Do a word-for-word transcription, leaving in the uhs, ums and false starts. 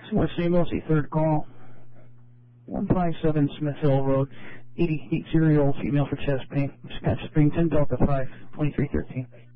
West Saint Lucie, third call. one five seven Smith Hill Road, eighty-eight-year-old female for chest pain. Scotch Spring, ten Delta five, twenty-three thirteen.